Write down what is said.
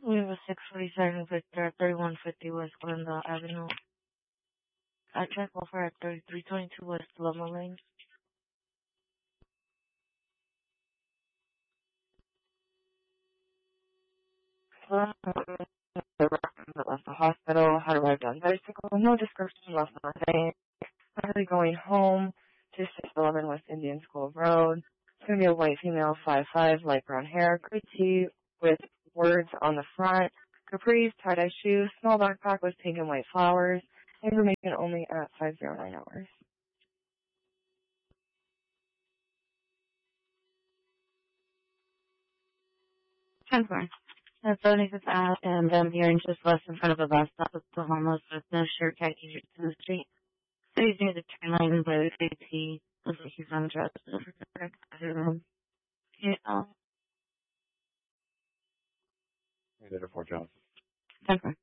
We have a 647 Victor at 3150 West Glendale Avenue. I checked offer at 3322 West Loma Lane. The reference that left the hospital had arrived on bicycle. No description left on thing. Currently going home to 611 West Indian School Road. It's going to be a white female, 5'5", light brown hair, gray tee with words on the front. Capris, tie-dye shoes, small backpack with pink and white flowers. Information only at 509 hours. 10-4. That's 75th Ave, and I'm here in just less in front of a bus stop with the homeless with no shirt, khaki shirts in the street. So he's near the train line by the KT. Looks like he's on drugs. Yeah. Hey, there, Fort Johnson. 10-4.